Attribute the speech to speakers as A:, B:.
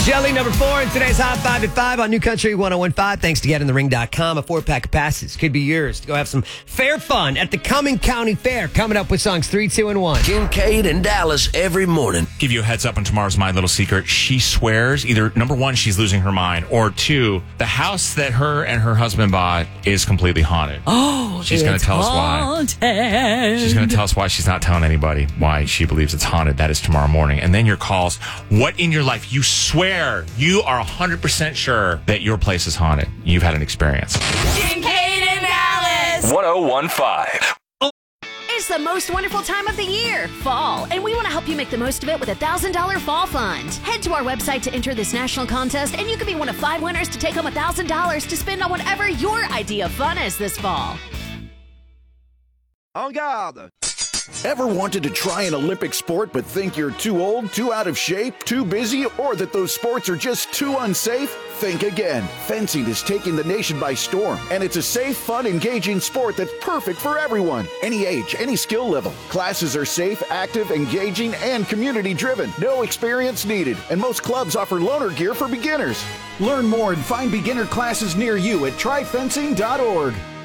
A: Jelly number 4 in today's Hot 5 at 5 on New Country 101.5. Thanks to GetInTheRing.com. A 4-pack of passes could be yours to go have some fair fun at the Cumming County Fair. Coming up with songs 3, 2, and 1.
B: Kincaid and Dallas every morning.
C: Give you a heads up on tomorrow's My Little Secret. She swears either, number one, she's losing her mind, or two, the house that her and her husband bought is completely haunted.
D: Oh,
C: she's going to tell us why. She's going to tell us why she's not telling anybody why she believes it's haunted. That is tomorrow morning. And then your calls. What in your life you swear you are 100% sure that your place is haunted? You've had an experience.
D: Kincaid and Dallas.
E: 101.5.
F: It's the most wonderful time of the year, fall, and we want to help you make the most of it with a $1,000 fall fund. Head to our website to enter this national contest, and you could be one of 5 winners to take home $1,000 to spend on whatever your idea of fun is this fall.
G: En garde!
H: Ever wanted to try an Olympic sport but think you're too old, too out of shape, too busy, or that those sports are just too unsafe? Think again. Fencing is taking the nation by storm, and it's a safe, fun, engaging sport that's perfect for everyone. Any age, any skill level. Classes are safe, active, engaging, and community-driven. No experience needed, and most clubs offer loaner gear for beginners. Learn more and find beginner classes near you at tryfencing.org.